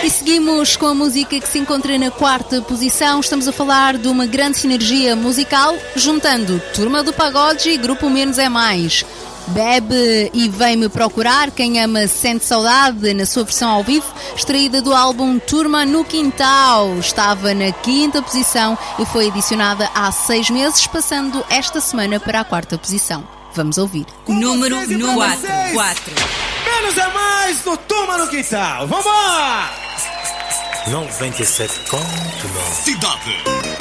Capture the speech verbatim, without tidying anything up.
E seguimos com a música que se encontra na quarta posição. Estamos a falar de uma grande sinergia musical, juntando Turma do Pagode e Grupo Menos é Mais. Bebe e Vem-me Procurar, quem ama sente saudade, na sua versão ao vivo, extraída do álbum Turma no Quintal. Estava na quinta posição e foi adicionada há seis meses, passando esta semana para a quarta posição. Vamos ouvir. Com Número quatro. Menos é Mais no Turma no Quintal. Vambora! noventa e sete ponto nove Cidade.